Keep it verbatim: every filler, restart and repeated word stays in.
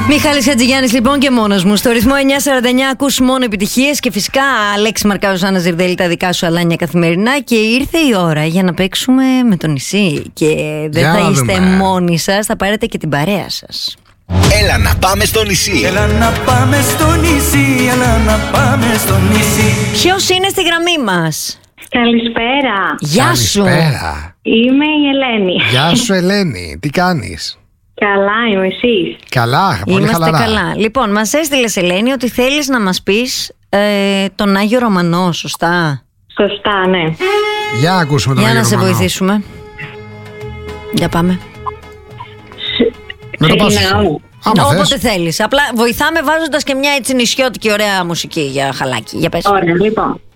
Μιχάλης Χατζηγιάννης λοιπόν και μόνος μου. Στο ρυθμό εννιά σαράντα εννιά ακούς μόνο επιτυχίες και φυσικά Αλέξη Μαρκάζος, Άννα Ζιρδέλη, τα δικά σου αλάνια καθημερινά. Και ήρθε η ώρα για να παίξουμε με το νησί. Και δεν για θα είστε δούμε. μόνοι σας, θα πάρετε και την παρέα σας. Έλα να πάμε στο νησί. Έλα να πάμε στο νησί, έλα να πάμε στο νησί. Ποιος είναι στη γραμμή μας? Καλησπέρα. Γεια σου. Καλησπέρα. Είμαι η Ελένη. Γεια σου Ελένη, τι κάνεις? Καλά, είμαι εσείς. Καλά, πολύ Είμαστε χαλαρά. καλά. Λοιπόν, μας έστειλες Ελένη ότι θέλεις να μας πεις ε, τον Άγιο Ρωμανό, σωστά? Σωστά, ναι. Για ακούσουμε τον Για Άγιο να σε Ρωμανό. βοηθήσουμε. Για πάμε. Με το πάσο Ξεκινάω. σου. Άμα Όποτε θες. θέλεις. Απλά βοηθάμε βάζοντας και μια έτσι νησιώτικη ωραία μουσική για χαλάκι. Για πες. Ωραία, λοιπόν.